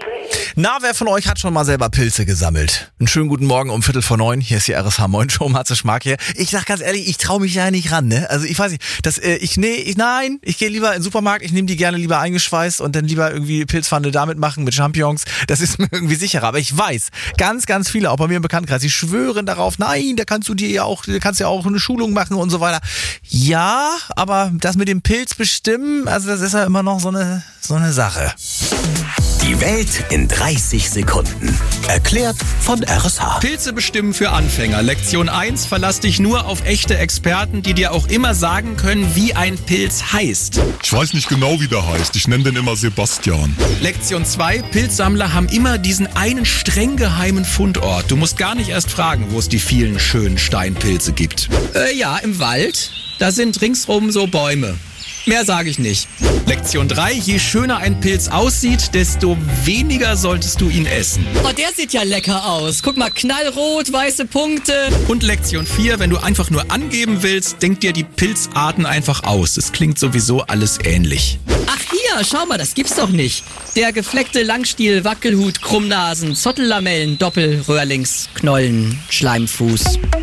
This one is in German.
Na, wer von euch hat schon mal selber Pilze gesammelt? Einen schönen guten Morgen um 8:45. Hier ist die RSH Moin Show, Matze Schmark hier. Ich sag ganz ehrlich, ich traue mich ja nicht ran, ne? Also ich weiß nicht, ich gehe lieber in den Supermarkt, ich nehme die gerne lieber eingeschweißt und dann lieber irgendwie Pilzpfanne damit machen mit Champignons. Das ist mir irgendwie sicherer. Aber ich weiß, ganz, ganz viele, auch bei mir im Bekanntenkreis, die schwören darauf, nein, da kannst du ja auch eine Schulung machen und so weiter. Ja, aber das mit dem Pilz bestimmen, also das ist ja immer noch so eine Sache. Die Welt in 30 Sekunden. Erklärt von RSH. Pilze bestimmen für Anfänger. Lektion 1, verlass dich nur auf echte Experten, die dir auch immer sagen können, wie ein Pilz heißt. Ich weiß nicht genau, wie der heißt. Ich nenne den immer Sebastian. Lektion 2, Pilzsammler haben immer diesen einen streng geheimen Fundort. Du musst gar nicht erst fragen, wo es die vielen schönen Steinpilze gibt. Ja, im Wald. Da sind ringsrum so Bäume. Mehr sage ich nicht. Lektion 3, je schöner ein Pilz aussieht, desto weniger solltest du ihn essen. Oh, der sieht ja lecker aus. Guck mal, knallrot, weiße Punkte. Und Lektion 4, wenn du einfach nur angeben willst, denk dir die Pilzarten einfach aus. Es klingt sowieso alles ähnlich. Ach hier, schau mal, das gibt's doch nicht. Der gefleckte Langstiel, Wackelhut, Krummnasen, Zottellamellen, Doppelröhrlings, Knollen, Schleimfuß.